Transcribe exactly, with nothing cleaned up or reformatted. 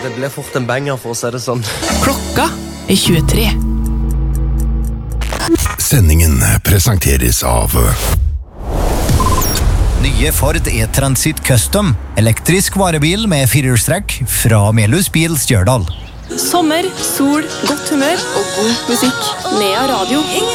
Det ble fort en banger, for å si det sånn. Klokka er tjuetre. Sendingen presenteres av Nye Ford E-Transit Custom, elektrisk varebil med firehjulstrekk fra Melhus Bil Stjørdal. Sommer, sol, godt humør og god musikk. Nea Radio.